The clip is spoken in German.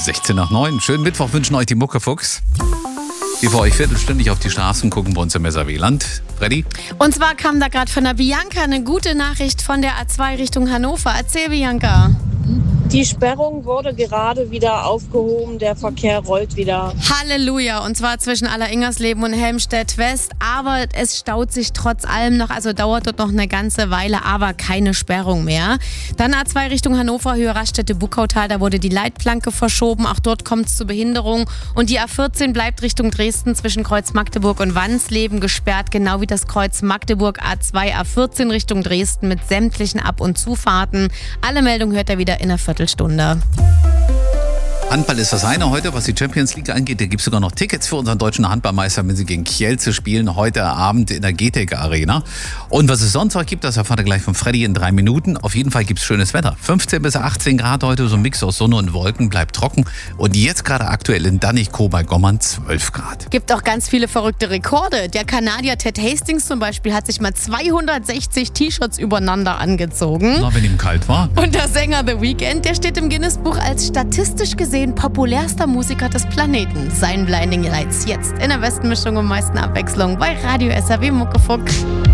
16 nach 9. Schönen Mittwoch wünschen euch die Muckefuchs. Die für euch viertelstündig auf die Straßen gucken bei uns im Messerweland. Freddy? Und zwar kam da gerade von der Bianca eine gute Nachricht von der A2 Richtung Hannover. Erzähl, Bianca. Die Sperrung wurde gerade wieder aufgehoben, der Verkehr rollt wieder. Halleluja, und zwar zwischen Alleringersleben und Helmstedt West, aber es staut sich trotz allem noch, also dauert dort noch eine ganze Weile, aber keine Sperrung mehr. Dann A2 Richtung Hannover, Höhe Raststätte-Buckautal, da wurde die Leitplanke verschoben, auch dort kommt es zu Behinderung und die A14 bleibt Richtung Dresden zwischen Kreuz Magdeburg und Wansleben gesperrt, genau wie das Kreuz Magdeburg A2, A14 Richtung Dresden mit sämtlichen Ab- und Zufahrten. Alle Meldungen hört ihr wieder in einer Viertelstunde. Handball ist das eine heute, was die Champions League angeht. Da gibt es sogar noch Tickets für unseren deutschen Handballmeister, wenn sie gegen Kielce spielen, heute Abend in der GTEC Arena. Und was es sonst noch gibt, das erfahrt ihr gleich von Freddy in 3 Minuten. Auf jeden Fall gibt es schönes Wetter. 15 bis 18 Grad heute, so ein Mix aus Sonne und Wolken, bleibt trocken. Und jetzt gerade aktuell in Dannichkow bei Gommern 12 Grad. Gibt auch ganz viele verrückte Rekorde. Der Kanadier Ted Hastings zum Beispiel hat sich mal 260 T-Shirts übereinander angezogen. Na, wenn ihm kalt war. Und der Sänger The Weeknd, der steht im Guinness-Buch als statistisch gesehen populärster Musiker des Planeten. Sein Blinding Lights jetzt in der besten Mischung und meisten Abwechslung bei Radio SAW Muckefuck.